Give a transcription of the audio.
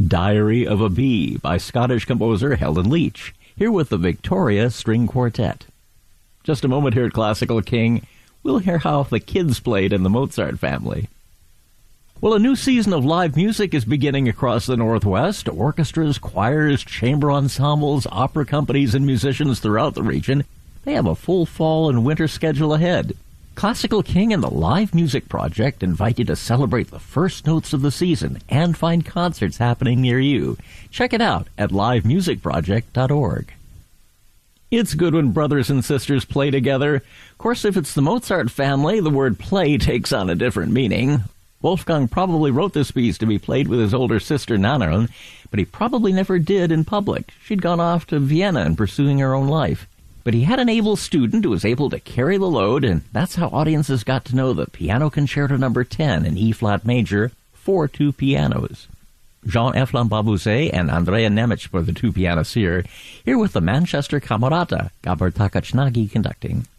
Diary of a Bee by Scottish composer Helen Leach, here with the Victoria String Quartet. Just a moment here at Classical King, we'll hear how the kids played in the Mozart family. Well, a new season of live music is beginning across the Northwest. Orchestras, choirs, chamber ensembles, opera companies, and musicians throughout the region, they have a full fall and winter schedule ahead. Classical King and the Live Music Project invite you to celebrate the first notes of the season and find concerts happening near you. Check it out at livemusicproject.org. It's good when brothers and sisters play together. Of course, if it's the Mozart family, the word play takes on a different meaning. Wolfgang probably wrote this piece to be played with his older sister Nannerl, but he probably never did in public. She'd gone off to Vienna and pursuing her own life. But he had an able student who was able to carry the load, and that's how audiences got to know the Piano Concerto No. 10 in E-flat major for two pianos. Jean-F. Lambabouze and Andrea Nemec were the two pianists here with the Manchester Camerata, Gabor Takachnagi conducting.